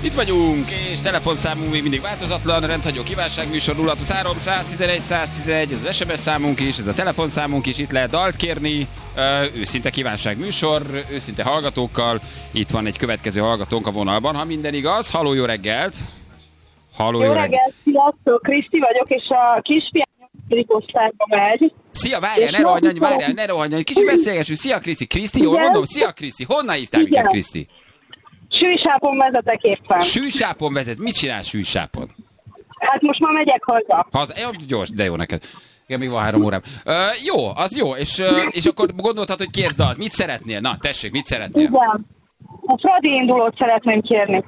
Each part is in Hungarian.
Itt vagyunk, és telefonszámunk még mindig változatlan, rendhagyó kívánságműsor 023 111 111, ez az SMS számunk is, ez a telefonszámunk is, itt lehet dalt kérni, őszinte kívánságműsor, őszinte hallgatókkal, itt van egy következő hallgatónk a vonalban, ha minden igaz. Halló, jó reggelt! Halló, jó reggelt, sziasztok, Kriszti vagyok, és a kisfiam 8. osztályba megy. Szia, várjál, ne rohanj, kicsit beszélgessünk. Szia, Kriszti. Kriszti, jól mondom? Szia, Kriszti. Honnan hívtál minket, Kriszti? Sűsápon vezetek éppen. Sűsápon vezet? Mit csinál Sűsápon? Hát most már megyek haza. Jó, gyors, de jó neked. Igen, még van 3 órám. Jó, az jó, és akkor gondoltad, hogy kérsz dalt. Mit szeretnél? Na, tessék, mit szeretnél? Igen. A Fradi indulót szeretném kérni.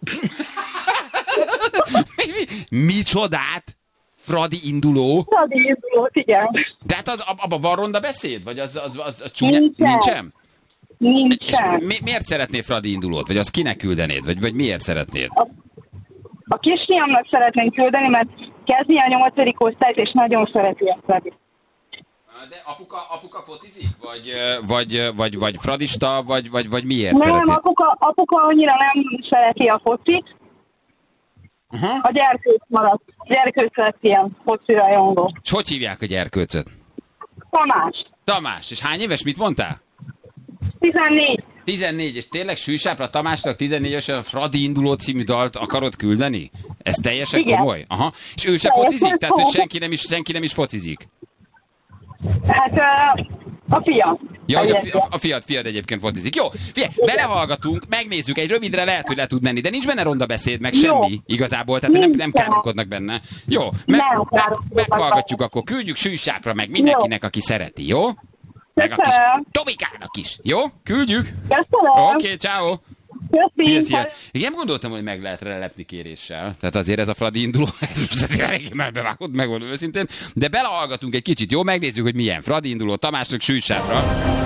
Micsodát? Fradi induló? Fradi indulót, igen. De hát abban van ronda beszéd? Vagy az csúnya? Nincsen? Nincsen. És miért szeretnél Fradi indulót? Vagy azt kinek küldenéd? Vagy miért szeretnéd? A kisfiamnak szeretném küldeni, mert kezdi a 8. osztályt, és nagyon szereti a Fradi. De apuka focizik? Vagy fradista? Vagy miért nem, szereti? Nem, apuka annyira nem szereti a focit. Uh-huh. A gyerkőc maradt. Gyerkőc lett ilyen foci rajongó. És hogy hívják a gyerkőcöt? Tamás. Tamás. És hány éves? Mit mondtál? 14. 14, és tényleg Sűsápra Tamásnak 14 évesen a Fradi induló című dalt akarod küldeni? Ez teljesen igen. Komoly? Aha. És ő se focizik? Tehát, hogy senki nem is focizik? Hát a fiam. Ja, a fiad egyébként focizik. Jó, figyelj, belehallgatunk, megnézzük, egy rövidre lehet, hogy le tud menni, de nincs benne ronda beszéd, meg semmi igazából, tehát nem káromkodnak benne. Jó, meghallgatjuk, akkor küldjük Sűsápra meg mindenkinek, aki szereti, jó? Meg a kis Tomikának is, jó? Küldjük? Oké, ciao. Szia. Igen, gondoltam, hogy meg lehet lelepni kéréssel. Tehát azért ez a Fradi induló, ez most azért elég melbevágott, megmondom őszintén. De belehallgatunk egy kicsit, jó? Megnézzük, hogy milyen Fradi induló Tamásnak Sűsápra.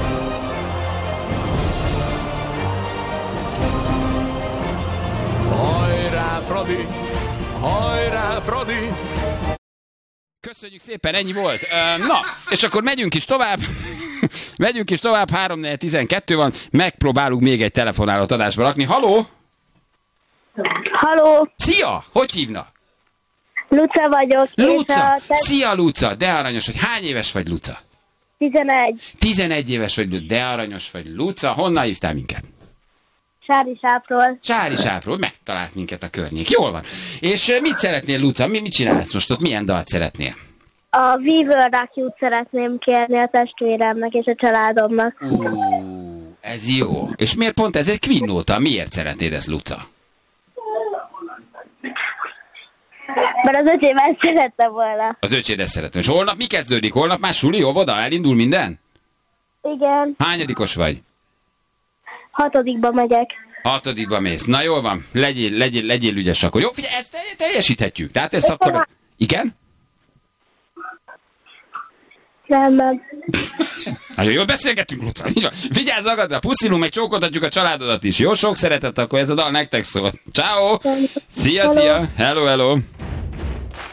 Hajrá, Fradi! Hajrá, Fradi! Köszönjük szépen, ennyi volt. Na, és akkor megyünk is tovább. 3-4-12 van, megpróbálunk még egy telefonálót adásba rakni. Haló? Haló? Szia! Hogy hívnak? Luca vagyok. Luca! Szia, Luca! De aranyos vagy. Hány éves vagy, Luca? 11. 11 éves vagy, de aranyos vagy, Luca. Honnan hívtál minket? Sárisápról. Megtalált minket a környék. Jól van. És mit szeretnél, Luca? Mit csinálsz most ott? Milyen dalt szeretnél? A Weaver Rocky-t szeretném kérni a testvéremnek és a családomnak. Ez jó. És miért pont ez egy Queen nóta? Miért szeretnéd ezt, Luca? Mert az öcsém ezt szerette volna. Az öcséd ezt szeretem. És holnap mi kezdődik? Holnap már suli, óvoda? Elindul minden? Igen. Hányadikos vagy? 6. megyek. 6. mész. Na jól van. Legyél ügyes akkor. Jó, figyelj, ezt teljesíthetjük. Tehát ezt akkor... Igen? Nem. Nagyon jól beszélgetünk, Luca. Vigyázz magadra, puszilunk, meg csókoltatjuk a családodat is. Jó, sok szeretet, akkor ez a dal nektek szól. Ciao. Szia. Hello.